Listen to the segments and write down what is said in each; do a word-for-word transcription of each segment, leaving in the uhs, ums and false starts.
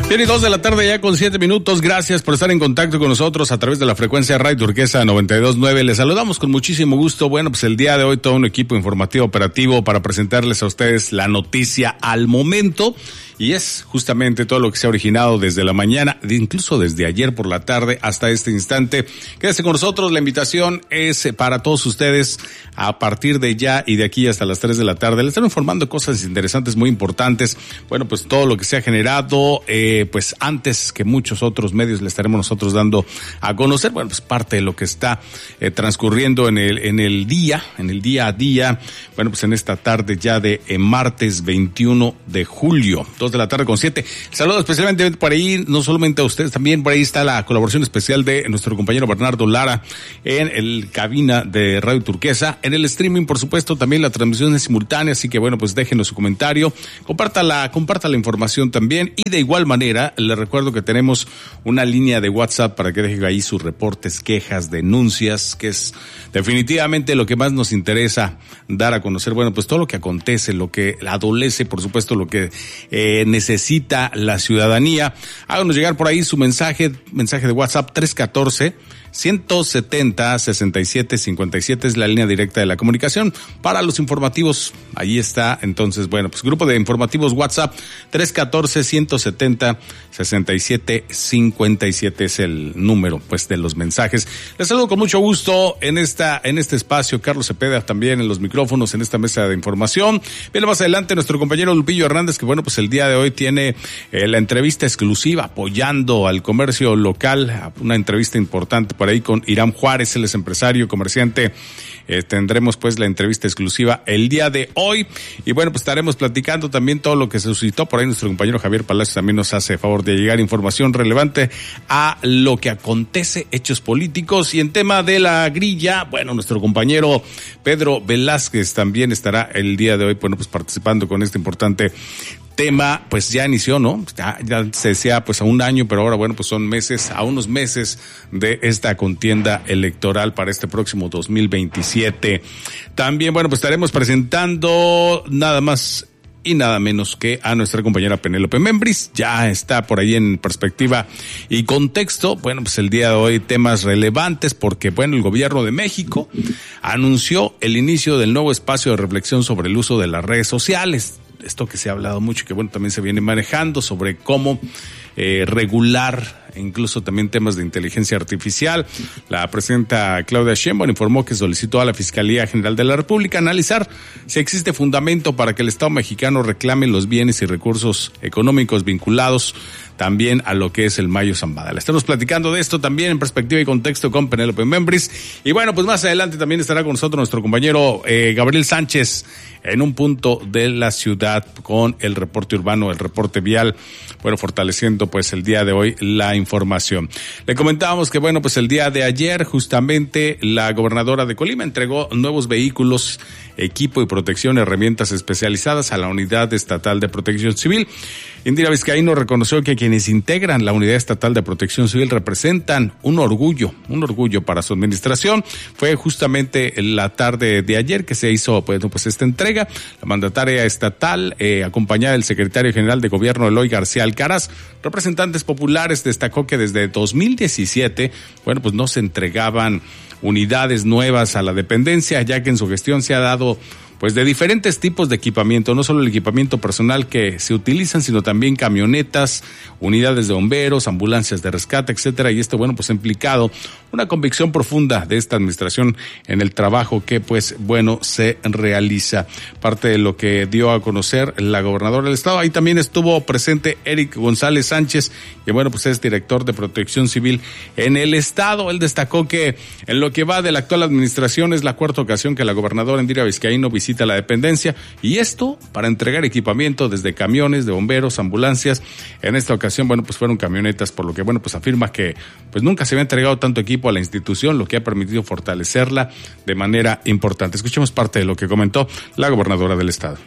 Bien, y dos de la tarde ya con siete minutos. Gracias por estar en contacto con nosotros a través de la frecuencia Radio Turquesa noventa y dos punto nueve. Les saludamos con muchísimo gusto. Bueno, pues el día de hoy todo un equipo informativo operativo para presentarles a ustedes la noticia al momento. Y es justamente todo lo que se ha originado desde la mañana, incluso desde ayer por la tarde hasta este instante. Quédese con nosotros, la invitación es para todos ustedes a partir de ya y de aquí hasta las tres de la tarde. Les están informando cosas interesantes, muy importantes. Bueno, pues todo lo que se ha generado, eh, pues antes que muchos otros medios le estaremos nosotros dando a conocer. Bueno, pues parte de lo que está eh, transcurriendo en el, en el día, en el día a día. Bueno, pues en esta tarde ya de eh, martes veintiuno de julio. de la tarde con siete. Saludos especialmente por ahí, no solamente a ustedes, también por ahí está la colaboración especial de nuestro compañero Bernardo Lara en el cabina de Radio Turquesa. En el streaming, por supuesto, también la transmisión es simultánea, así que bueno, pues déjenos su comentario, comparta la, comparta la información también, y de igual manera, les recuerdo que tenemos una línea de WhatsApp para que dejen ahí sus reportes, quejas, denuncias, que es definitivamente lo que más nos interesa dar a conocer. Bueno, pues todo lo que acontece, lo que adolece, por supuesto, lo que eh, necesita la ciudadanía. Háganos llegar por ahí su mensaje, mensaje de WhatsApp tres uno cuatro, ciento setenta, sesenta y siete cincuenta y siete es la línea directa de la comunicación para los informativos. Ahí está. Entonces, bueno, pues grupo de informativos WhatsApp tres uno cuatro, ciento setenta, sesenta y siete cincuenta y siete es el número pues de los mensajes. Les saludo con mucho gusto en esta en este espacio, Carlos Cepeda también en los micrófonos en esta mesa de información. Viene más adelante nuestro compañero Lupillo Hernández, que bueno, pues el día de hoy tiene eh, la entrevista exclusiva apoyando al comercio local, una entrevista importante por ahí con Irán Juárez, él es empresario, comerciante. Eh, tendremos pues la entrevista exclusiva el día de hoy, y bueno, pues estaremos platicando también todo lo que se suscitó. Por ahí nuestro compañero Javier Palacios también nos hace favor de llegar información relevante a lo que acontece, hechos políticos. Y en tema de la grilla, bueno, nuestro compañero Pedro Velázquez también estará el día de hoy, bueno, pues participando con este importante tema. Pues ya inició, ¿no? Ya, ya se decía pues a un año, pero ahora bueno, pues son meses, a unos meses de esta contienda electoral para este próximo dos mil veintisiete. También, bueno, pues estaremos presentando nada más y nada menos que a nuestra compañera Penélope Membris. Ya está por ahí en perspectiva y contexto. Bueno, pues el día de hoy temas relevantes porque, bueno, el gobierno de México anunció el inicio del nuevo espacio de reflexión sobre el uso de las redes sociales. Esto que se ha hablado mucho, que bueno, también se viene manejando sobre cómo eh, regular, incluso también temas de inteligencia artificial. La presidenta Claudia Sheinbaum informó que solicitó a la Fiscalía General de la República analizar si existe fundamento para que el Estado mexicano reclame los bienes y recursos económicos vinculados también a lo que es el Mayo Zambada. Le estamos platicando de esto también en perspectiva y contexto con Penélope Membris. Y bueno, pues más adelante también estará con nosotros nuestro compañero eh, Gabriel Sánchez en un punto de la ciudad con el reporte urbano, el reporte vial, bueno, fortaleciendo pues el día de hoy la información. Le comentábamos que bueno, pues el día de ayer justamente la gobernadora de Colima entregó nuevos vehículos, equipo y protección, herramientas especializadas a la Unidad Estatal de Protección Civil. Indira Vizcaíno reconoció que quienes integran la Unidad Estatal de Protección Civil representan un orgullo, un orgullo para su administración. Fue justamente la tarde de ayer que se hizo pues, pues esta entrega. La mandataria estatal, eh, acompañada del secretario general de Gobierno Eloy García Alcaraz, representantes populares, destacó que desde dos mil diecisiete, bueno, pues no se entregaban unidades nuevas a la dependencia, ya que en su gestión se ha dado pues de diferentes tipos de equipamiento, no solo el equipamiento personal que se utilizan, sino también camionetas, unidades de bomberos, ambulancias de rescate, etcétera. Y esto, bueno, pues ha implicado una convicción profunda de esta administración en el trabajo que, pues, bueno, se realiza. Parte de lo que dio a conocer la gobernadora del estado. Ahí también estuvo presente Eric González Sánchez, que, bueno, pues es director de Protección Civil en el estado. Él destacó que en lo que va de la actual administración es la cuarta ocasión que la gobernadora Indira Vizcaíno visita la dependencia, y esto para entregar equipamiento desde camiones de bomberos, ambulancias. En esta ocasión, bueno, pues fueron camionetas, por lo que, bueno, pues afirma que pues nunca se había entregado tanto equipo a la institución, lo que ha permitido fortalecerla de manera importante. Escuchemos parte de lo que comentó la gobernadora del estado.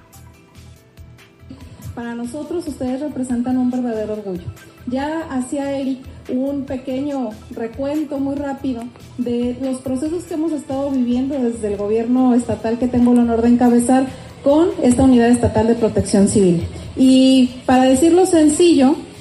Para nosotros ustedes representan un verdadero orgullo. Ya hacía Eric un pequeño recuento muy rápido de los procesos que hemos estado viviendo desde el gobierno estatal que tengo el honor de encabezar con esta Unidad Estatal de Protección Civil. Y para decirlo sencillo,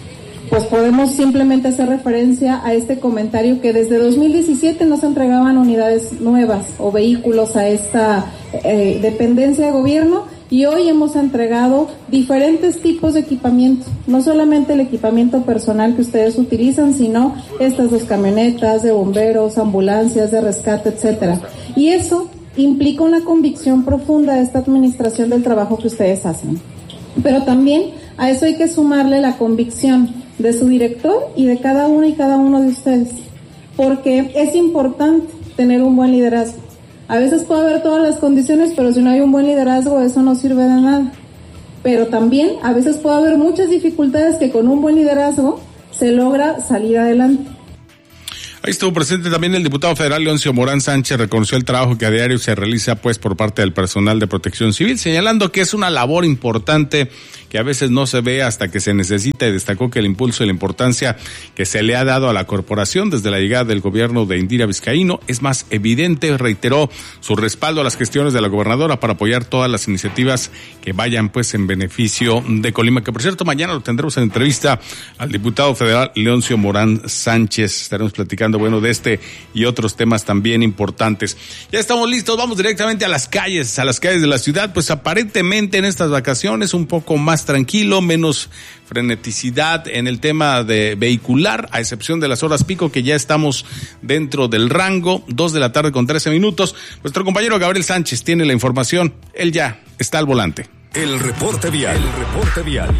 pues podemos simplemente hacer referencia a este comentario que desde dos mil diecisiete no se entregaban unidades nuevas o vehículos a esta eh, dependencia de gobierno, y hoy hemos entregado diferentes tipos de equipamiento, no solamente el equipamiento personal que ustedes utilizan, sino estas dos camionetas de bomberos, ambulancias de rescate, etcétera. Y eso implica una convicción profunda de esta administración del trabajo que ustedes hacen. Pero también a eso hay que sumarle la convicción de su director y de cada uno y cada uno de ustedes, porque es importante tener un buen liderazgo. A veces puede haber todas las condiciones, pero si no hay un buen liderazgo, eso no sirve de nada. Pero también a veces puede haber muchas dificultades que con un buen liderazgo se logra salir adelante. Ahí estuvo presente también el diputado federal Leoncio Morán Sánchez. Reconoció el trabajo que a diario se realiza pues por parte del personal de protección civil, señalando que es una labor importante que a veces no se ve hasta que se necesita, y destacó que el impulso y la importancia que se le ha dado a la corporación desde la llegada del gobierno de Indira Vizcaíno es más evidente. Reiteró su respaldo a las gestiones de la gobernadora para apoyar todas las iniciativas que vayan pues en beneficio de Colima, que por cierto mañana lo tendremos en entrevista al diputado federal Leoncio Morán Sánchez. Estaremos platicando bueno de este y otros temas también importantes. Ya estamos listos, vamos directamente a las calles, a las calles de la ciudad. Pues aparentemente en estas vacaciones un poco más tranquilo, menos freneticidad en el tema de vehicular, a excepción de las horas pico, que ya estamos dentro del rango, dos de la tarde con trece minutos. Nuestro compañero Gabriel Sánchez tiene la información, él ya está al volante. El reporte vial, el reporte vial.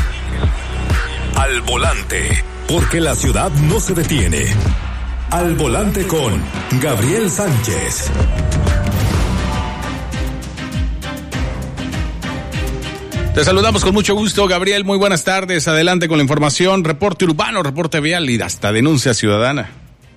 Al volante, porque la ciudad no se detiene. Al volante con Gabriel Sánchez. Te saludamos con mucho gusto, Gabriel. Muy buenas tardes. Adelante con la información. Reporte urbano, reporte vial y hasta denuncia ciudadana.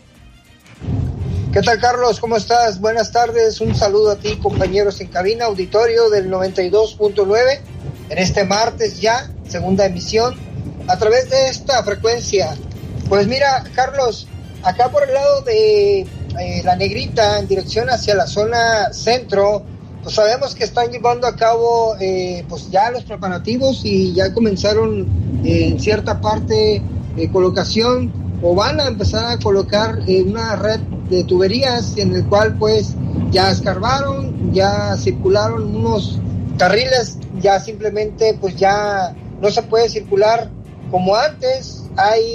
¿Qué tal, Carlos? ¿Cómo estás? Buenas tardes. Un saludo a ti, compañeros en cabina, auditorio del noventa y dos punto nueve. En este martes ya, segunda emisión, a través de esta frecuencia. Pues mira, Carlos, acá por el lado de eh, La Negrita, en dirección hacia la zona centro, pues sabemos que están llevando a cabo eh, pues ya los preparativos y ya comenzaron eh, en cierta parte de eh, colocación, o van a empezar a colocar eh, una red de tuberías en el cual pues ya escarbaron, ya circularon unos carriles, ya simplemente pues ya no se puede circular como antes. Hay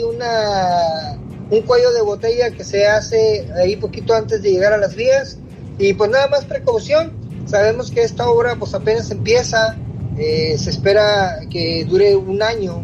una un cuello de botella que se hace ahí poquito antes de llegar a las vías, y pues nada más precaución. Sabemos que esta obra pues apenas empieza, eh, se espera que dure un año.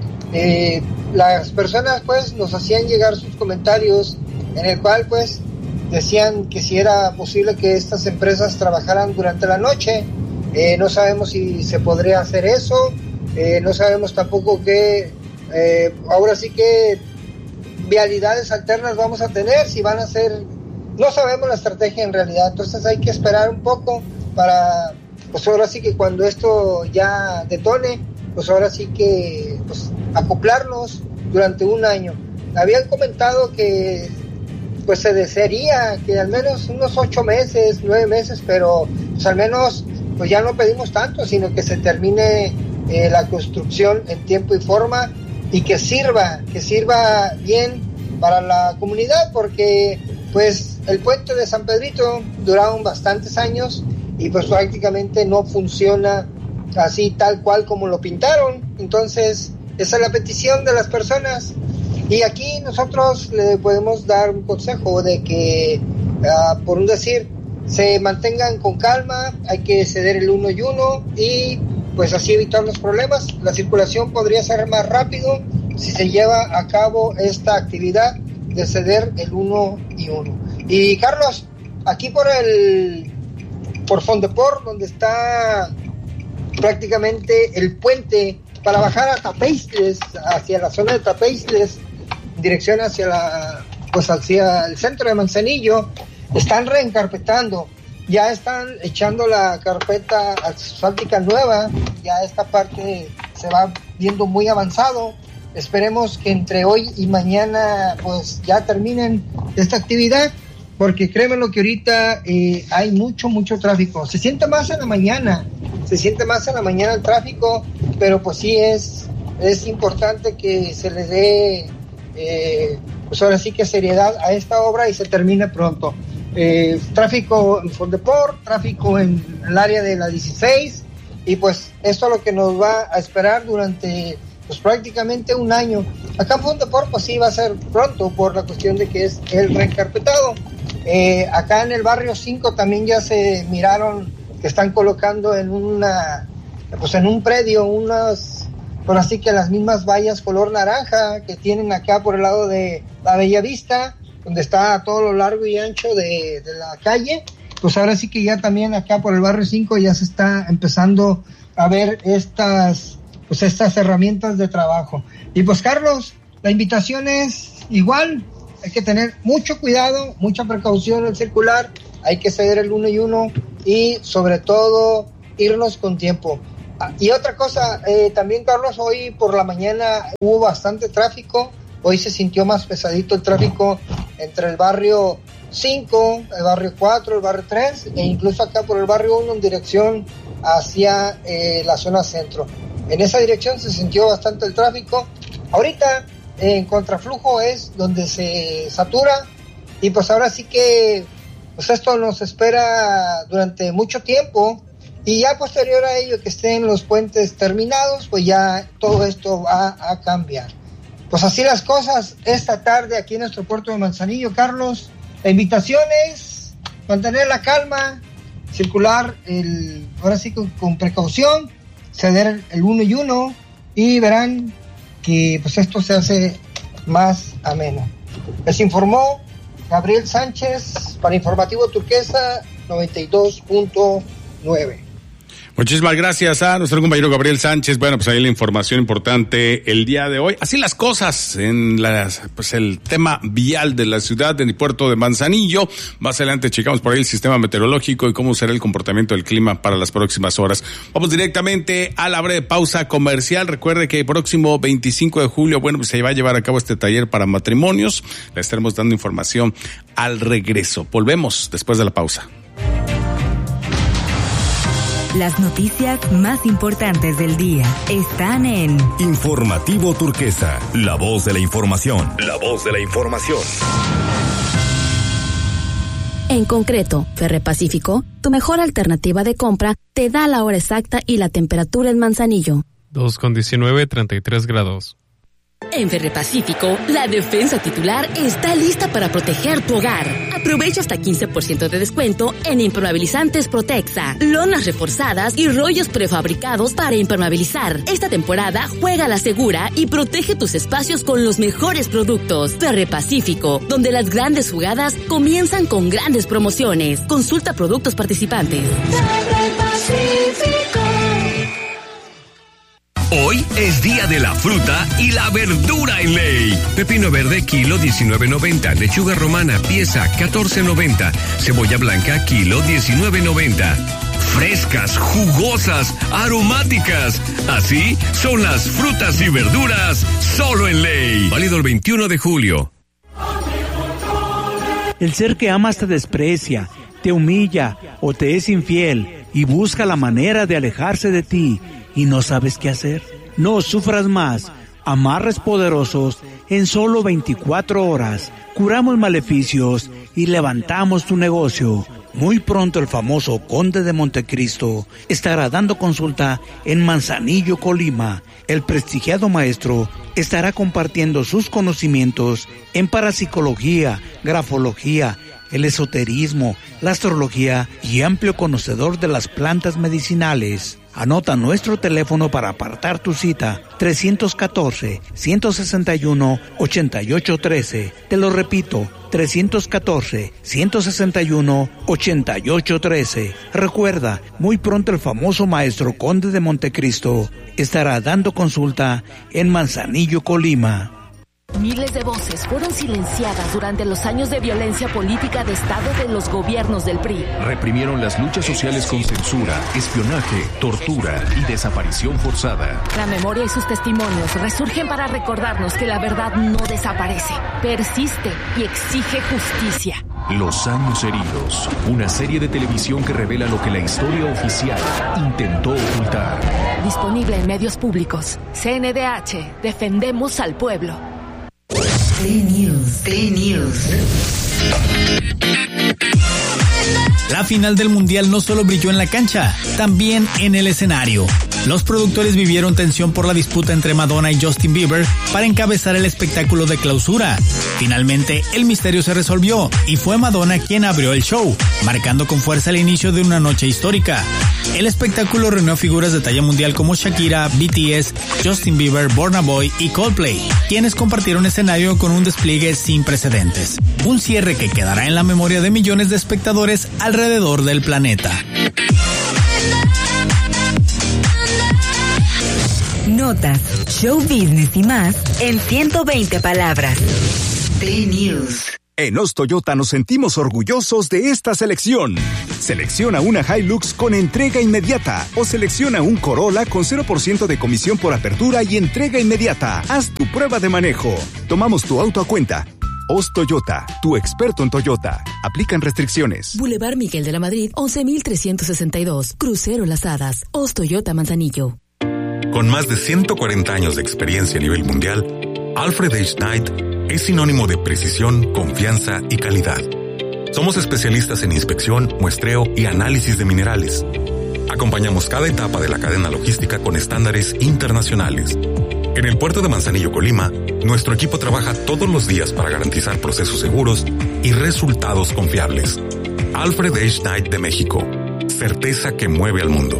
Eh, las personas pues nos hacían llegar sus comentarios en el cual pues decían que si era posible que estas empresas trabajaran durante la noche. Eh, no sabemos si se podría hacer eso, eh, no sabemos tampoco qué, eh, ahora sí que vialidades alternas vamos a tener, si van a ser, no sabemos la estrategia en realidad. Entonces hay que esperar un poco para, pues ahora sí que cuando esto ya detone, pues ahora sí que pues acoplarnos durante un año. Habían comentado que pues se desearía que al menos unos ocho meses, nueve meses, pero pues al menos pues ya no pedimos tanto, sino que se termine eh, la construcción en tiempo y forma, y que sirva, que sirva bien para la comunidad, porque pues el puente de San Pedrito duraron bastantes años y pues prácticamente no funciona así tal cual como lo pintaron. Entonces esa es la petición de las personas, y aquí nosotros le podemos dar un consejo de que uh, por un decir, se mantengan con calma, hay que ceder el uno y uno y pues así evitar los problemas. La circulación podría ser más rápido si se lleva a cabo esta actividad de ceder el uno y uno. Y Carlos, aquí por el por Fondeport, donde está prácticamente el puente para bajar a Tapeistles, hacia la zona de Tapeistles, en dirección hacia la pues hacia el centro de Manzanillo, están reencarpetando, ya están echando la carpeta asfáltica nueva, ya esta parte se va viendo muy avanzado. Esperemos que entre hoy y mañana pues ya terminen esta actividad, porque créeme lo que ahorita eh, hay mucho, mucho tráfico. Se siente más en la mañana, se siente más en la mañana el tráfico, pero pues sí es es importante que se le dé, eh, pues ahora sí que seriedad a esta obra y se termine pronto. Eh, tráfico en Fondeport, tráfico en el área de la dieciséis, y pues esto es lo que nos va a esperar durante pues prácticamente un año. Acá en Fondeport pues sí va a ser pronto por la cuestión de que es el reencarpetado. Eh, acá en el barrio cinco también ya se miraron que están colocando en una, pues en un predio unas, por así que las mismas vallas color naranja que tienen acá por el lado de la Bella Vista, donde está a todo lo largo y ancho de, de la calle. Pues ahora sí que ya también acá por el barrio cinco ya se está empezando a ver estas, pues estas herramientas de trabajo. Y pues Carlos, la invitación es igual, hay que tener mucho cuidado, mucha precaución al circular, hay que ceder el uno y uno y sobre todo irnos con tiempo. Ah, y otra cosa, eh, también Carlos, hoy por la mañana hubo bastante tráfico, hoy se sintió más pesadito el tráfico entre el barrio cinco, el barrio cuatro, el barrio tres e incluso acá por el barrio uno en dirección hacia eh, la zona centro. En esa dirección se sintió bastante el tráfico. Ahorita eh, en contraflujo es donde se satura y pues ahora sí que pues esto nos espera durante mucho tiempo y ya posterior a ello que estén los puentes terminados pues ya todo esto va a cambiar. Pues así las cosas esta tarde aquí en nuestro puerto de Manzanillo, Carlos. La invitación es mantener la calma, circular el, ahora sí con, con precaución, ceder el uno y uno y verán que pues esto se hace más ameno. Les informó Gabriel Sánchez para Informativo Turquesa noventa y dos punto nueve. Muchísimas gracias a nuestro compañero Gabriel Sánchez. Bueno, pues ahí la información importante el día de hoy. Así las cosas en las, pues el tema vial de la ciudad del puerto de Manzanillo. Más adelante checamos por ahí el sistema meteorológico y cómo será el comportamiento del clima para las próximas horas. Vamos directamente a la breve pausa comercial. Recuerde que el próximo veinticinco de julio, bueno, pues se va a llevar a cabo este taller para matrimonios. Le estaremos dando información al regreso. Volvemos después de la pausa. Las noticias más importantes del día están en Informativo Turquesa, la voz de la información. La voz de la información. En concreto, Ferrepacífico, tu mejor alternativa de compra, te da la hora exacta y la temperatura en Manzanillo. dos con diecinueve, treinta y tres grados. En Ferrepacífico, la defensa titular está lista para proteger tu hogar. Aprovecha hasta quince por ciento de descuento en impermeabilizantes Protexa, lonas reforzadas y rollos prefabricados para impermeabilizar. Esta temporada juega a la segura y protege tus espacios con los mejores productos. Ferrepacífico, donde las grandes jugadas comienzan con grandes promociones. Consulta productos participantes. Ferrepacífico. Hoy es día de la fruta y la verdura en Ley. Pepino verde kilo diecinueve noventa, lechuga romana pieza catorce noventa, cebolla blanca kilo diecinueve noventa. Frescas, jugosas, aromáticas. Así son las frutas y verduras solo en Ley. Válido el veintiuno de julio. El ser que amas te desprecia, te humilla o te es infiel y busca la manera de alejarse de ti. ¿Y no sabes qué hacer? No sufras más. Amarres poderosos en solo veinticuatro horas. Curamos maleficios y levantamos tu negocio. Muy pronto el famoso Conde de Montecristo estará dando consulta en Manzanillo, Colima. El prestigiado maestro estará compartiendo sus conocimientos en parapsicología, grafología, el esoterismo, la astrología y amplio conocedor de las plantas medicinales. Anota nuestro teléfono para apartar tu cita, tres uno cuatro, uno seis uno, ocho ocho uno tres. Te lo repito, tres uno cuatro, uno seis uno, ocho ocho uno tres. Recuerda, muy pronto el famoso maestro Conde de Montecristo estará dando consulta en Manzanillo, Colima. Miles de voces fueron silenciadas durante los años de violencia política de Estado de los gobiernos del P R I. Reprimieron las luchas sociales con censura, espionaje, tortura y desaparición forzada. La memoria y sus testimonios resurgen para recordarnos que la verdad no desaparece, persiste y exige justicia. Los años heridos, una serie de televisión que revela lo que la historia oficial intentó ocultar. Disponible en medios públicos. C N D H, defendemos al pueblo. T-News, T-News. La final del Mundial no solo brilló en la cancha, también en el escenario. Los productores vivieron tensión por la disputa entre Madonna y Justin Bieber para encabezar el espectáculo de clausura. Finalmente, el misterio se resolvió y fue Madonna quien abrió el show, marcando con fuerza el inicio de una noche histórica. El espectáculo reunió figuras de talla mundial como Shakira, B T S, Justin Bieber, Burna Boy y Coldplay, quienes compartieron escenario con un despliegue sin precedentes. Un cierre que quedará en la memoria de millones de espectadores alrededor del planeta. Notas, show business y más en ciento veinte palabras. T-News. En Os Toyota nos sentimos orgullosos de esta selección. Selecciona una Hilux con entrega inmediata o selecciona un Corolla con cero por ciento de comisión por apertura y entrega inmediata. Haz tu prueba de manejo. Tomamos tu auto a cuenta. Os Toyota, tu experto en Toyota. Aplican restricciones. Boulevard Miguel de la Madrid, once mil trescientos sesenta y dos. Crucero Las Hadas. Os Toyota Manzanillo. Con más de ciento cuarenta años de experiencia a nivel mundial, Alfred H. Knight es sinónimo de precisión, confianza y calidad. Somos especialistas en inspección, muestreo y análisis de minerales. Acompañamos cada etapa de la cadena logística con estándares internacionales. En el puerto de Manzanillo, Colima, nuestro equipo trabaja todos los días para garantizar procesos seguros y resultados confiables. Alfred H. Knight de México. Certeza que mueve al mundo.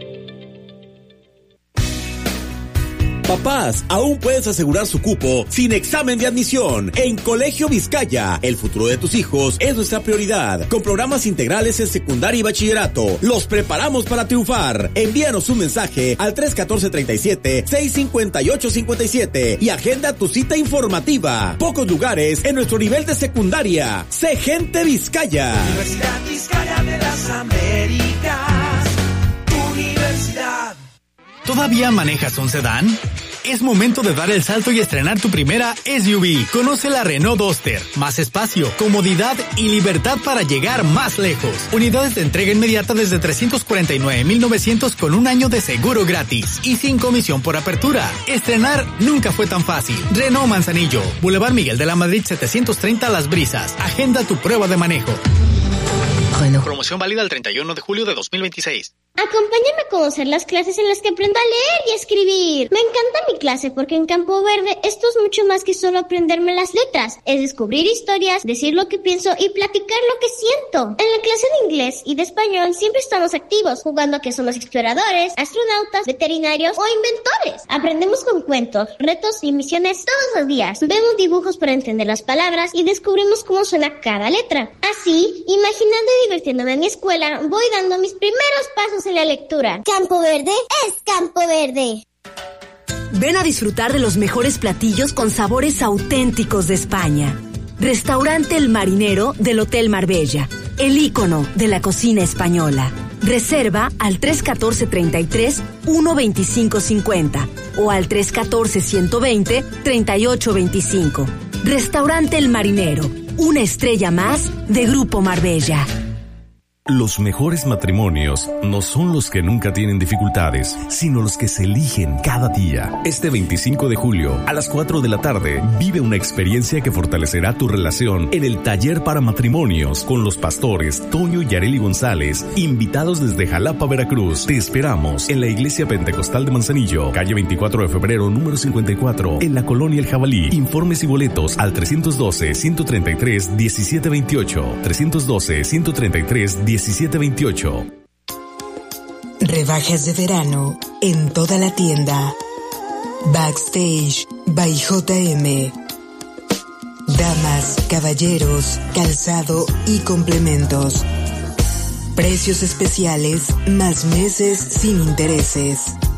Papás, aún puedes asegurar su cupo sin examen de admisión. En Colegio Vizcaya, el futuro de tus hijos es nuestra prioridad. Con programas integrales en secundaria y bachillerato, los preparamos para triunfar. Envíanos un mensaje al tres uno cuatro, tres siete, seis cinco ocho cinco siete y agenda tu cita informativa. Pocos lugares en nuestro nivel de secundaria. Sé gente Vizcaya. Universidad Vizcaya de las Américas. Universidad. ¿Todavía manejas un sedán? Es momento de dar el salto y estrenar tu primera S U V. Conoce la Renault Duster. Más espacio, comodidad y libertad para llegar más lejos. Unidades de entrega inmediata desde trescientos cuarenta y nueve mil novecientos con un año de seguro gratis y sin comisión por apertura. Estrenar nunca fue tan fácil. Renault Manzanillo, Boulevard Miguel de la Madrid setecientos treinta Las Brisas. Agenda tu prueba de manejo. Bueno. Promoción válida el treinta y uno de julio de dos mil veintiséis. Acompáñame a conocer las clases en las que aprendo a leer y a escribir. Me encanta mi clase porque en Campo Verde esto es mucho más que solo aprenderme las letras. Es descubrir historias, decir lo que pienso y platicar lo que siento. En la clase de inglés y de español siempre estamos activos, jugando a que somos exploradores, astronautas, veterinarios o inventores. Aprendemos con cuentos, retos y misiones todos los días. Vemos dibujos para entender las palabras y descubrimos cómo suena cada letra. Así, imaginando y divirtiéndome en mi escuela, voy dando mis primeros pasos en la lectura. Campo Verde es Campo Verde. Ven a disfrutar de los mejores platillos con sabores auténticos de España. Restaurante El Marinero del Hotel Marbella, el ícono de la cocina española. Reserva al tres uno cuatro, tres tres, uno dos cinco cinco cero o al tres uno cuatro, uno dos cero, tres ocho dos cinco. Restaurante El Marinero, una estrella más de Grupo Marbella. Los mejores matrimonios no son los que nunca tienen dificultades, sino los que se eligen cada día. Este veinticinco de julio, a las cuatro de la tarde, vive una experiencia que fortalecerá tu relación en el Taller para Matrimonios con los pastores Toño y Arely González, invitados desde Jalapa, Veracruz. Te esperamos en la Iglesia Pentecostal de Manzanillo, calle veinticuatro de febrero, número cincuenta y cuatro, en la Colonia El Jabalí. Informes y boletos al tres doce, ciento treinta y tres, diecisiete veintiocho, tres doce, ciento treinta y tres, diecisiete veintiocho. Rebajas de verano en toda la tienda. Backstage by J M. Damas, caballeros, calzado y complementos. Precios especiales más meses sin intereses.